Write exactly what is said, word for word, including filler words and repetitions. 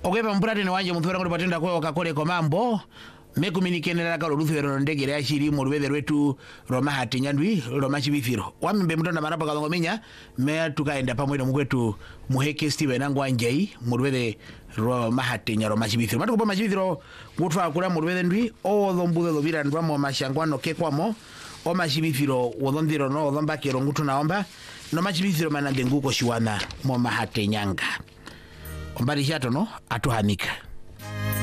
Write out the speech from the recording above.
Ogepa mpurate ni wanje mthura ngoli patenda kwa wakakole kwa mambo. Meku minikenera kalo ruthi wero ndege ya shiri muruwethe rwetu Roma hati nyandwi Roma chibithiro. Wamimbe mtonda marapa kalongo minya mea tukaenda pamoja mkwetu Muheke Steven Angwanjai muruwethe Roma hati nya Roma chibithiro. Matu kupo machibithiro kutwa kula muruwethe ndwi o dhombuwe dhovira ndwa mo mashangwano kekwamo o machibithiro wodhondhiro no odhombakiro ngutu naomba no machibithiro manande nguko shiwana mo mahate nyanga. Ombari shato no atuhanika.